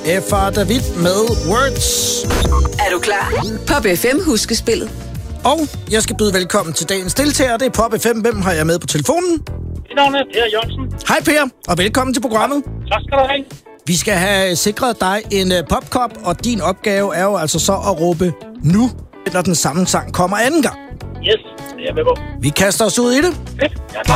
F.R. David med Words. Er du klar? Pop FM huskespillet. Og jeg skal byde velkommen til dagens deltager. Det er Pop FM. Hvem har jeg med på telefonen? Mit navn er Per Jørgensen. Hej Per, og velkommen til programmet. Tak skal du have. Vi skal have sikret dig en popkop, og din opgave er jo altså så at råbe nu, når den samme sang kommer anden gang. Yes, det er jeg med på. Vi kaster os ud i det. Fedt, jeg er klar.